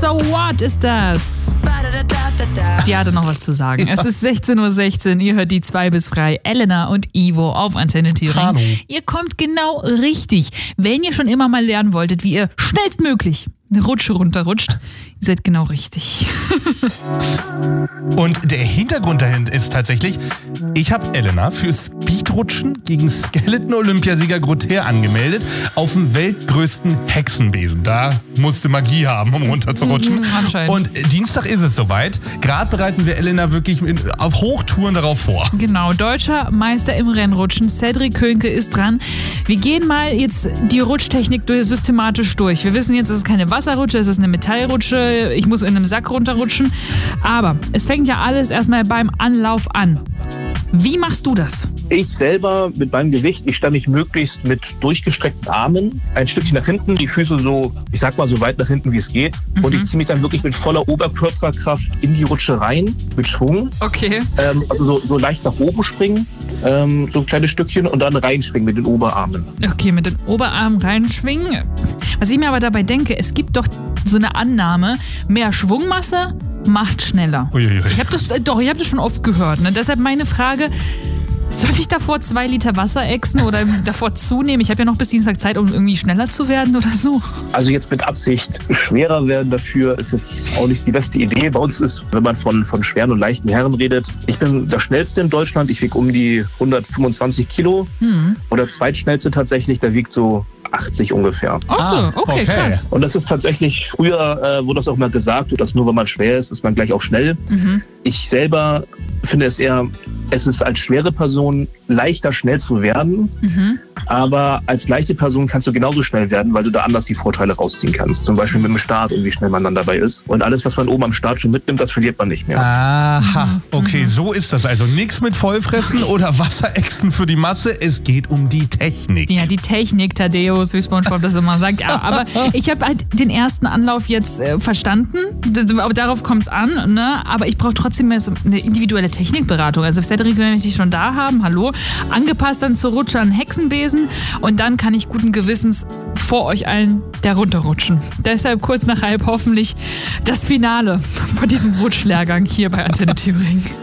So What ist das? Die hatte noch was zu sagen. Es ist 16:16 Uhr, ihr hört die 2 bis frei. Elena und Ivo auf Antenne Thüringen. Hallo. Ihr kommt genau richtig. Wenn ihr schon immer mal lernen wolltet, wie ihr schnellstmöglich eine Rutsche runterrutscht, ihr seid genau richtig. Und der Hintergrund dahinter ist tatsächlich, ich habe Elena für Speedrutschen gegen Skeleton-Olympiasieger Grother angemeldet auf dem weltgrößten Hexenbesen. Da musste Magie haben, um runterzurutschen. Anscheinend. Und Dienstag ist es soweit. Gerade bereiten wir Elena wirklich auf Hochtouren darauf vor. Genau, deutscher Meister im Rennrutschen, Cedric Könke ist dran. Wir gehen mal jetzt die Rutschtechnik systematisch durch. Wir wissen jetzt, es ist keine Wasserrutsche, es ist eine Metallrutsche. Ich muss in einem Sack runterrutschen. Aber es fängt ja alles erstmal beim Anlauf an. Wie machst du das? Ich selber mit meinem Gewicht, ich stelle mich möglichst mit durchgestreckten Armen ein Stückchen nach hinten, die Füße so, ich sag mal so weit nach hinten, wie es geht. Und ich ziehe mich dann wirklich mit voller Oberkörperkraft in die Rutsche rein, mit Schwung. Okay. Also so leicht nach oben springen, so ein kleines Stückchen und dann reinschwingen mit den Oberarmen. Okay, mit den Oberarmen reinschwingen. Was ich mir aber dabei denke, es gibt doch so eine Annahme, mehr Schwungmasse macht schneller. Uiuiui. Ich habe das schon oft gehört. Ne? Deshalb meine Frage, soll ich davor 2 Liter Wasser exen oder davor zunehmen? Ich habe ja noch bis Dienstag Zeit, um irgendwie schneller zu werden oder so. Also jetzt mit Absicht schwerer werden dafür ist jetzt auch nicht die beste Idee. Bei uns ist, wenn man von schweren und leichten Herren redet, ich bin der Schnellste in Deutschland. Ich wiege um die 125 Kilo. Und der Zweitschnellste tatsächlich, der wiegt so 80 ungefähr. Ach so, okay, krass. Und das ist tatsächlich, früher wurde das auch mal gesagt, dass nur wenn man schwer ist man gleich auch schnell. Ich selber finde es ist als schwere Person leichter, schnell zu werden. Aber als leichte Person kannst du genauso schnell werden, weil du da anders die Vorteile rausziehen kannst. Zum Beispiel mit dem Start und wie schnell man dann dabei ist. Und alles, was man oben am Start schon mitnimmt, das verliert man nicht mehr. Aha, okay, so ist das also. Nichts mit Vollfressen oder Wasserechsen für die Masse. Es geht um die Technik. Ja, die Technik, Thaddeus, wie SpongeBob das immer sagt. Ja, aber ich habe halt den ersten Anlauf jetzt verstanden. Darauf kommt es an. Ne? Aber ich brauche trotzdem mehr so eine individuelle Technikberatung. Also Cedric, wenn ich die schon da haben, hallo, angepasst dann zur Rutsche an Hexenbesen. Und dann kann ich guten Gewissens vor euch allen da runterrutschen. Deshalb kurz nach halb hoffentlich das Finale von diesem Rutschlehrgang hier bei Antenne Thüringen.